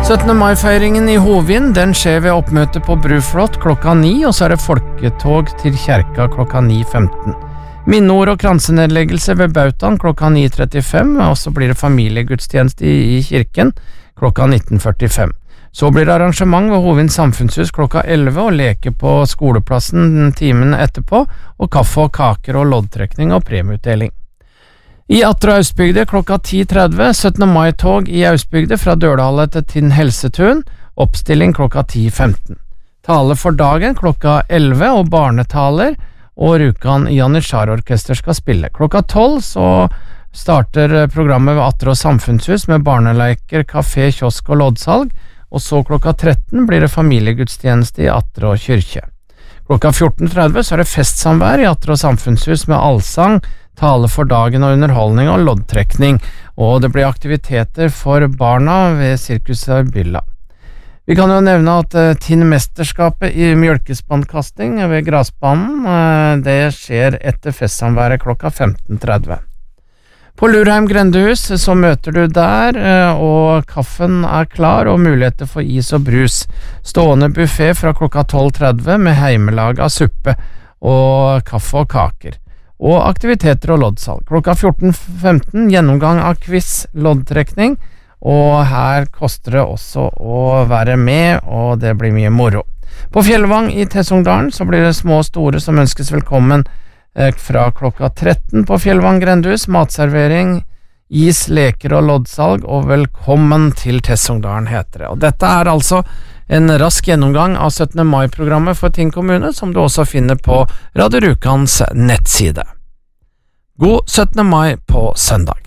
17. mai-feiringen i Hovin, den skjer ved oppmøte på Bruflot klokka 9, og så det folketog til kjerka klokka 9.15. Minneord og kransenedleggelse ved Bautan klokka 9.35, og så blir det familiegudstjeneste i kirken klokka 19.45. Så blir det arrangement ved Hovin samfunnshus klokka 11, og leke på skoleplassen timen etterpå, og kaffe og kaker og loddtrekning og premieutdeling. I Atre Austbygde klokka 10.30, 17. mai-tog i Austbygde fra Dørdalet til Tinn Helsetun, oppstilling klokka 10.15. Tale for dagen klokka 11, og barnetaler, og Rjukan Janitsjar-orkester skal spille. Klokka 12 så starter programmet ved Atre og samfunnshus med barneleiker, kafé, kiosk og loddsalg, og så klokka 13 blir det familiegudstjeneste i Atre og kyrkje. Klokka 14.30 så det festsamvær i Atre og samfunnshus med allsang, tale for dagen og underholdning og loddtrekning, og det blir aktiviteter for barna ved Sirkuset Bylla. Vi kan jo nevne at Tinn-mesterskapet i mjølkespannkasting ved grasbanen, det skjer etter festsamværet klokka 15.30. På Lurheim grendehus så møter du der, og kaffen klar og muligheter for is og brus. Stående buffet fra klokka 12.30 med heimelaga suppe og kaffe og kaker. Og aktiviteter og loddsalg. Klokka 14.15 gjennomgang av quiz, loddtrekning, og her koster det også å være med, og det blir mye moro. På Fjellvang i Tessungdalen så blir det små og store som ønskes velkommen fra klokka 13 på Fjellvang grendehus, matservering, is, leker og loddsalg, og velkommen til Tessungdalen heter det. Og dette altså en rask gjennomgang av 17. mai-programmet for Tinn kommune, som du også finner på Radio Rjukans nettside. God 17. mai på søndag.